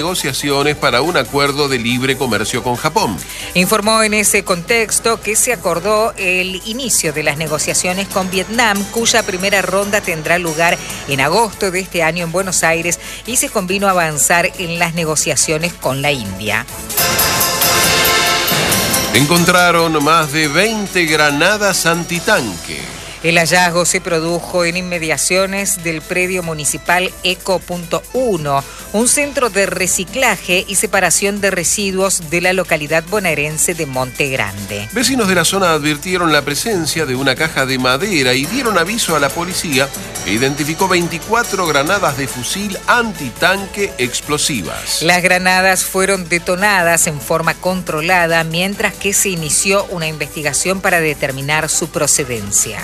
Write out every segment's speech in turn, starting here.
negociaciones para un acuerdo de libre comercio con Japón. Informó en ese contexto que se acordó el inicio de las negociaciones con Vietnam, cuya primera ronda tendrá lugar en agosto de este año en Buenos Aires, y se convino a avanzar en las negociaciones con la India. Encontraron más de 20 granadas antitanque. El hallazgo se produjo en inmediaciones del predio municipal Eco.1, un centro de reciclaje y separación de residuos de la localidad bonaerense de Monte Grande. Vecinos de la zona advirtieron la presencia de una caja de madera y dieron aviso a la policía, que identificó 24 granadas de fusil antitanque explosivas. Las granadas fueron detonadas en forma controlada, mientras que se inició una investigación para determinar su procedencia.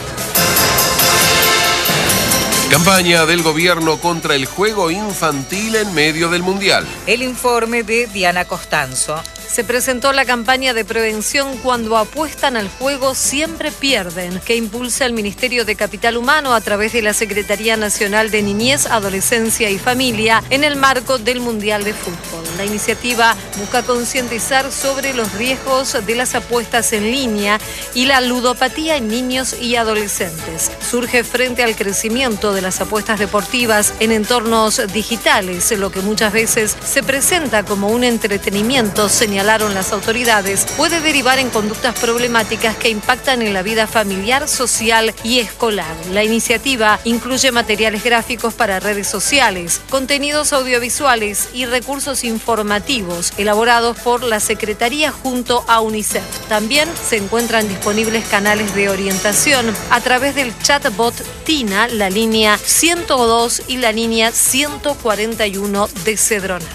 Campaña del gobierno contra el juego infantil en medio del Mundial. El informe de Diana Costanzo. Se presentó la campaña de prevención Cuando apuestan al juego siempre pierden, que impulsa el Ministerio de Capital Humano a través de la Secretaría Nacional de Niñez, Adolescencia y Familia en el marco del Mundial de Fútbol. La iniciativa busca concientizar sobre los riesgos de las apuestas en línea y la ludopatía en niños y adolescentes. Surge frente al crecimiento de las apuestas deportivas en entornos digitales, lo que muchas veces se presenta como un entretenimiento, señalaron las autoridades, puede derivar en conductas problemáticas que impactan en la vida familiar, social y escolar. La iniciativa incluye materiales gráficos para redes sociales, contenidos audiovisuales y recursos informativos elaborados por la Secretaría junto a UNICEF. También se encuentran disponibles canales de orientación a través del chatbot Tina, la línea 102 y la línea 141 de Cedrona.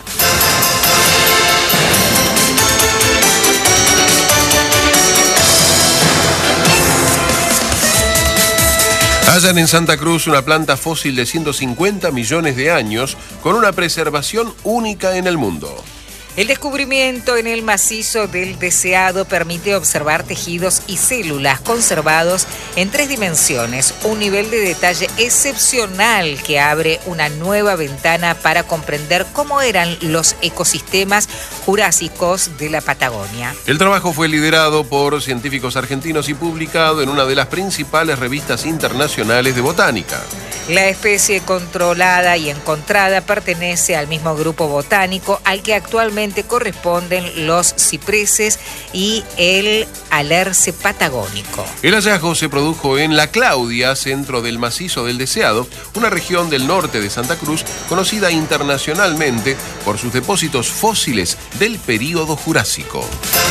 Hallan en Santa Cruz una planta fósil de 150 millones de años con una preservación única en el mundo. El descubrimiento en el macizo del Deseado permite observar tejidos y células conservados en 3 dimensiones, un nivel de detalle excepcional que abre una nueva ventana para comprender cómo eran los ecosistemas jurásicos de la Patagonia. El trabajo fue liderado por científicos argentinos y publicado en una de las principales revistas internacionales de botánica. La especie controlada y encontrada pertenece al mismo grupo botánico al que actualmente corresponden los cipreses y el alerce patagónico. El hallazgo se produjo en La Claudia, centro del macizo del Deseado, una región del norte de Santa Cruz conocida internacionalmente por sus depósitos fósiles del período Jurásico.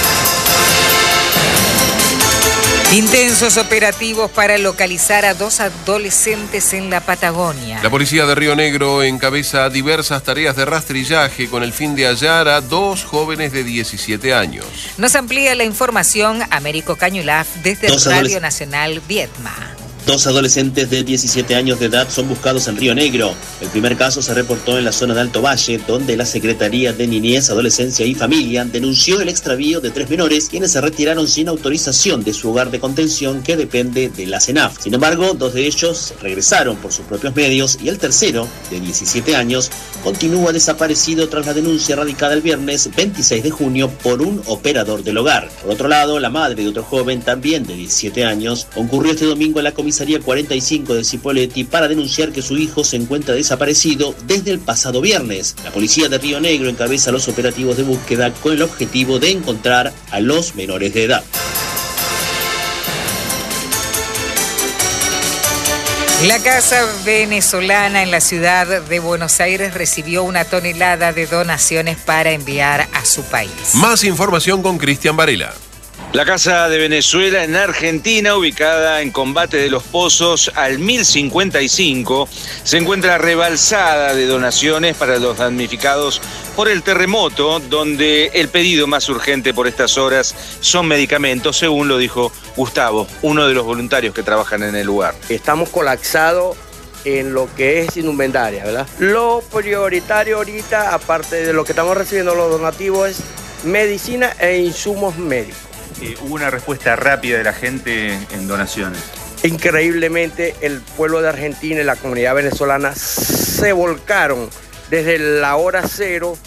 Intensos operativos para localizar a 2 adolescentes en la Patagonia. La policía de Río Negro encabeza diversas tareas de rastrillaje con el fin de hallar a 2 jóvenes de 17 años. Nos amplía la información Américo Cañulaf desde Radio Nacional Vietma. 2 adolescentes de 17 años de edad son buscados en Río Negro. El primer caso se reportó en la zona de Alto Valle, donde la Secretaría de Niñez, Adolescencia y Familia denunció el extravío de 3 menores, quienes se retiraron sin autorización de su hogar de contención que depende de la CENAF. Sin embargo, 2 de ellos regresaron por sus propios medios y el tercero, de 17 años, continúa desaparecido tras la denuncia radicada el viernes 26 de junio por un operador del hogar. Por otro lado, la madre de otro joven, también de 17 años, concurrió este domingo a la comisaría 45 de Cipolletti para denunciar que su hijo se encuentra desaparecido desde el pasado viernes. La policía de Río Negro encabeza los operativos de búsqueda con el objetivo de encontrar a los menores de edad. La Casa Venezolana en la ciudad de Buenos Aires recibió 1 tonelada de donaciones para enviar a su país. Más información con Cristian Varela. La Casa de Venezuela en Argentina, ubicada en Combate de los Pozos al 1055, se encuentra rebalsada de donaciones para los damnificados por el terremoto, donde el pedido más urgente por estas horas son medicamentos, según lo dijo Gustavo, uno de los voluntarios que trabajan en el lugar. Estamos colapsados en lo que es indumentaria, ¿verdad? Lo prioritario ahorita, aparte de lo que estamos recibiendo los donativos, es medicina e insumos médicos. Hubo una respuesta rápida de la gente en donaciones. Increíblemente, el pueblo de Argentina y la comunidad venezolana se volcaron desde la hora cero